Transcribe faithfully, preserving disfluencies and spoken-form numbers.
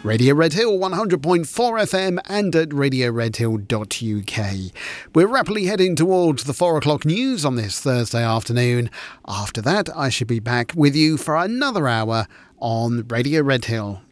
Radio Red Hill one hundred point four F M and at radio red hill dot U K. We're rapidly heading towards the four o'clock news on this Thursday afternoon. After that, I should be back with you for another hour on Radio Red Hill.